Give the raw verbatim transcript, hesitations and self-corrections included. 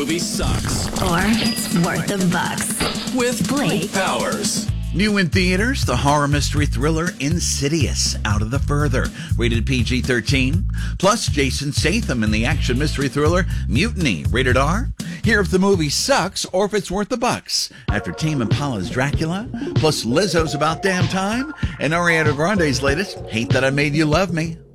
Movie sucks. Or it's worth the bucks. With Blake Powers. New in theaters, the horror mystery thriller Insidious, Out of the Further, rated P G thirteen. Plus, Jason Statham in the action mystery thriller Mutiny, rated R. Hear if the movie sucks or if it's worth the bucks. After Tame Impala's Dracula, plus Lizzo's About Damn Time, and Ariana Grande's latest, Hate That I Made You Love Me.